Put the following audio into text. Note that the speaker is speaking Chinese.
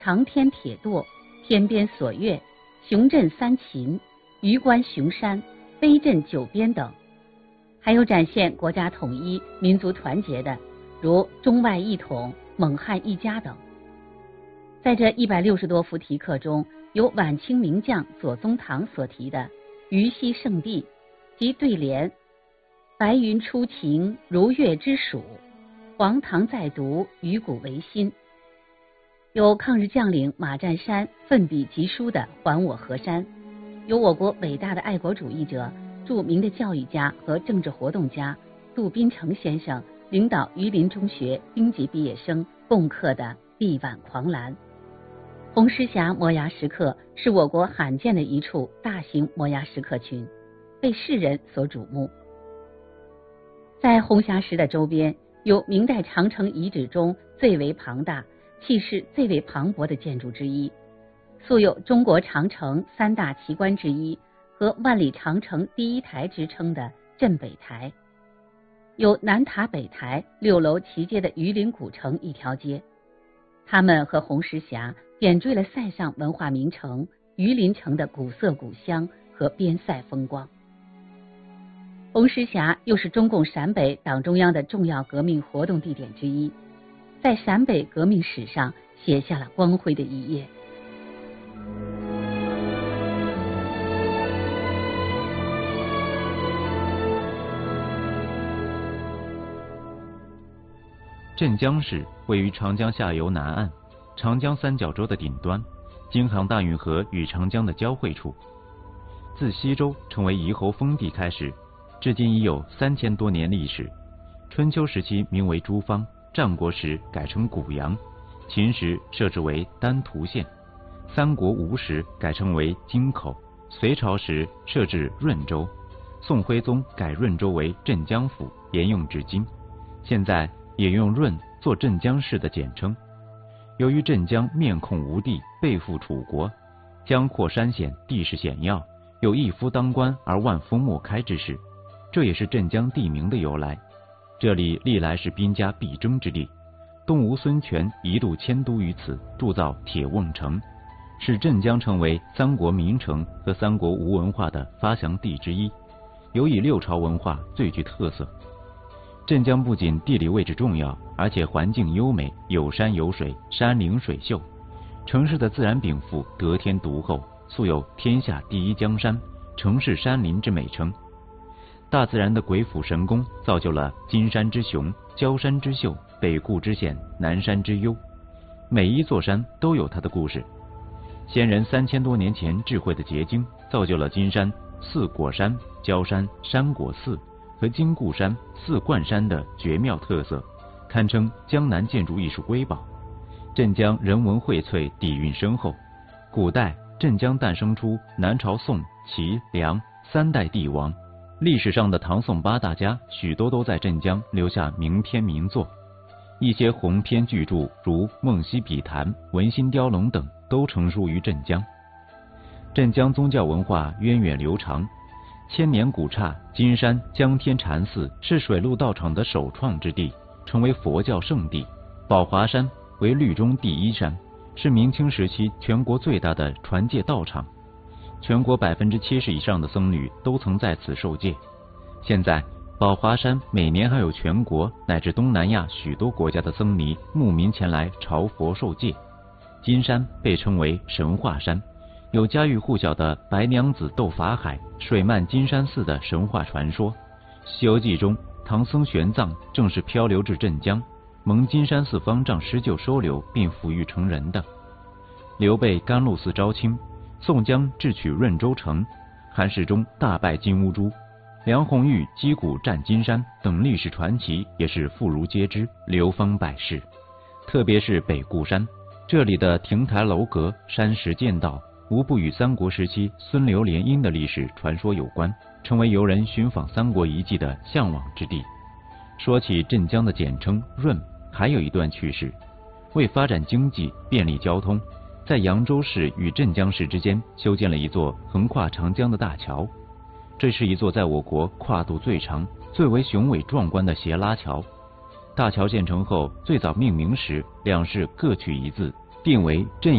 长天铁舵、天边锁月、雄镇三秦、榆关雄山、威震九边等，还有展现国家统一、民族团结的，如中外一统、蒙汉一家等。在这160多幅题刻中，有晚清名将左宗棠所题的虞兮圣地及对联：白云出晴，如月之曙，黄堂再读，与古为新。有抗日将领马占山奋笔疾书的还我河山，有我国伟大的爱国主义者、著名的教育家和政治活动家杜宾成先生领导榆林中学丁级毕业生共刻的力挽狂澜。红石峡摩崖石刻是我国罕见的一处大型摩崖石刻群，被世人所瞩目。在红霞石的周边，有明代长城遗址中最为庞大、气势最为磅礴的建筑之一，素有中国长城3大奇观之一和万里长城第一台之称的镇北台，有南塔北台6楼齐街的榆林古城一条街，它们和红石峡点缀了塞上文化名城榆林城的古色古香和边塞风光。红石峡又是中共陕北党中央的重要革命活动地点之一，在陕北革命史上写下了光辉的一页。 镇江市位于长江下游南岸，长江三角洲的顶端，京杭大运河与长江的交汇处。自西周成为夷侯封地开始，至今已有3000多年历史。春秋时期名为诸方，战国时改称谷阳，秦时设置为丹徒县，三国吴时改称为京口，隋朝时设置润州，宋徽宗改润州为镇江府，沿用至今。现在也用润做镇江市的简称。由于镇江面控吴地，背负楚国，江阔山险，地势险要，有一夫当关而万夫莫开之势，这也是镇江地名的由来。这里历来是兵家必争之地，东吴孙权一度迁都于此，铸造铁瓮城，使镇江成为三国名城和三国吴文化的发祥地之一，尤以六朝文化最具特色。镇江不仅地理位置重要，而且环境优美，有山有水，山灵水秀。城市的自然禀赋得天独厚，素有天下第一江山、城市山林之美称。大自然的鬼斧神工造就了金山之雄、焦山之秀、北固之险、南山之幽，每一座山都有它的故事。先人3000多年前智慧的结晶，造就了金山四果山、焦山、山果寺和金固山、四冠山的绝妙特色，堪称江南建筑艺术瑰宝。镇江人文荟萃，底蕴深厚。古代镇江诞生出南朝宋、齐、梁3代帝王，历史上的唐宋8大家许多都在镇江留下名篇名作。一些鸿篇巨著如《梦溪笔谈》《文心雕龙》等都成书于镇江。镇江宗教文化源远流长，千年古刹金山江天禅寺是水陆道场的首创之地，成为佛教圣地。宝华山为律中第一山，是明清时期全国最大的传戒道场，全国70%以上的僧侣都曾在此受戒。现在宝华山每年还有全国乃至东南亚许多国家的僧尼慕名前来朝佛受戒。金山被称为神话山，有家喻户晓的白娘子斗法海、水漫金山寺的神话传说。《西游记》中，唐僧玄奘正是漂流至镇江，蒙金山寺方丈施救收留并抚育成人的。刘备甘露寺招亲，宋江智取润州城，韩世忠大败金乌珠，梁红玉击鼓战金山等历史传奇也是妇孺皆知，流芳百世。特别是北固山，这里的亭台楼阁、山石涧道，无不与三国时期孙刘联姻的历史传说有关，成为游人寻访三国遗迹的向往之地。说起镇江的简称润，还有一段趣事。为发展经济、便利交通，在扬州市与镇江市之间修建了一座横跨长江的大桥。这是一座在我国跨度最长、最为雄伟壮观的斜拉桥。大桥建成后，最早命名时两市各取一字，定为镇